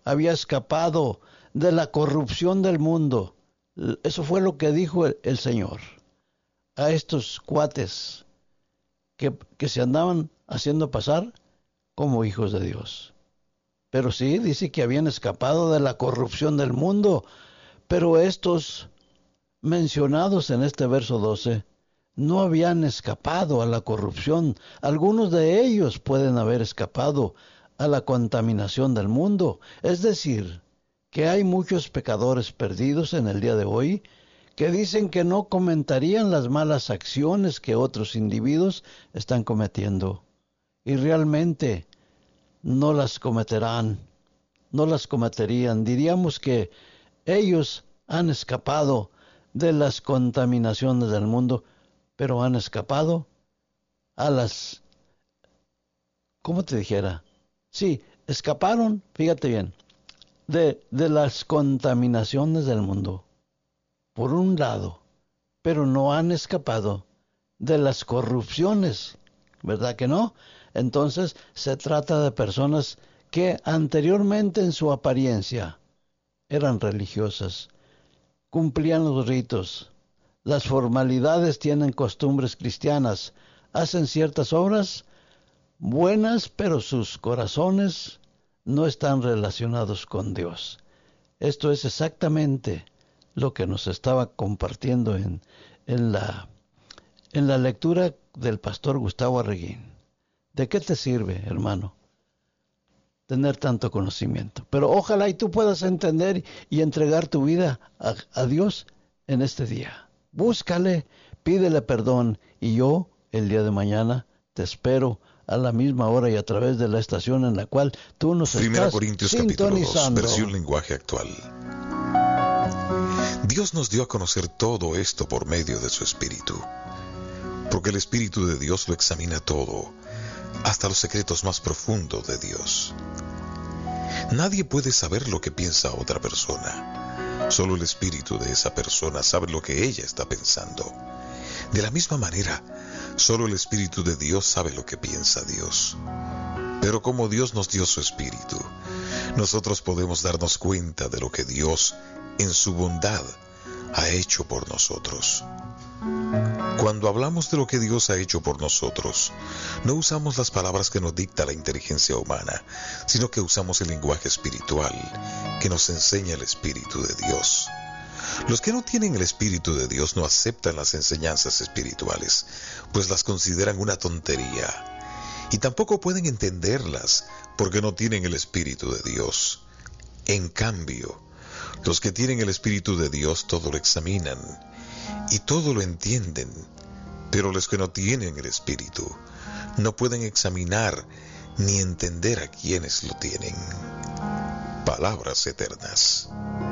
había escapado de la corrupción del mundo. Eso fue lo que dijo el Señor a estos cuates que se andaban haciendo pasar como hijos de Dios. Pero sí, dice que habían escapado de la corrupción del mundo. Pero estos mencionados en este verso 12 no habían escapado a la corrupción. Algunos de ellos pueden haber escapado a la contaminación del mundo. Es decir, que hay muchos pecadores perdidos en el día de hoy que dicen que no comentarían las malas acciones que otros individuos están cometiendo. Y realmente no las cometerán, no las cometerían. Diríamos que ellos han escapado de las contaminaciones del mundo, pero han escapado a las, ¿cómo te dijera? Sí, escaparon, fíjate bien, de las contaminaciones del mundo, por un lado, pero no han escapado de las corrupciones, ¿verdad que no? Entonces se trata de personas que anteriormente en su apariencia eran religiosas, cumplían los ritos, las formalidades, tienen costumbres cristianas, hacen ciertas obras buenas, pero sus corazones no están relacionados con Dios. Esto es exactamente lo que nos estaba compartiendo en la lectura del pastor Gustavo Arreguín. ¿De qué te sirve, hermano, tener tanto conocimiento? Pero ojalá y tú puedas entender y entregar tu vida a Dios en este día. Búscale, pídele perdón, y yo, el día de mañana, te espero a la misma hora y a través de la estación en la cual tú nos estás Corintios capítulo 2, sintonizando. versión lenguaje actual. Dios nos dio a conocer todo esto por medio de su Espíritu, porque el Espíritu de Dios lo examina todo, hasta los secretos más profundos de Dios. Nadie puede saber lo que piensa otra persona. Solo el espíritu de esa persona sabe lo que ella está pensando. De la misma manera, solo el Espíritu de Dios sabe lo que piensa Dios. Pero como Dios nos dio su Espíritu, nosotros podemos darnos cuenta de lo que Dios, en su bondad, ha hecho por nosotros. Cuando hablamos de lo que Dios ha hecho por nosotros, no usamos las palabras que nos dicta la inteligencia humana, sino que usamos el lenguaje espiritual que nos enseña el Espíritu de Dios. Los que no tienen el Espíritu de Dios no aceptan las enseñanzas espirituales, pues las consideran una tontería, y tampoco pueden entenderlas porque no tienen el Espíritu de Dios. En cambio, los que tienen el Espíritu de Dios todo lo examinan y todo lo entienden, pero los que no tienen el Espíritu no pueden examinar ni entender a quienes lo tienen. Palabras eternas.